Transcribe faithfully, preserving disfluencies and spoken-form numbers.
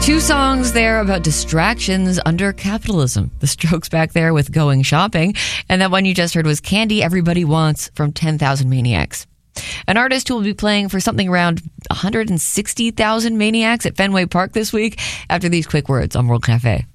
Two songs there about distractions under capitalism. The Strokes back there with Going Shopping. And that one you just heard was Candy Everybody Wants from ten thousand Maniacs. An artist who will be playing for something around one hundred sixty thousand Maniacs at Fenway Park this week after these quick words on World Cafe.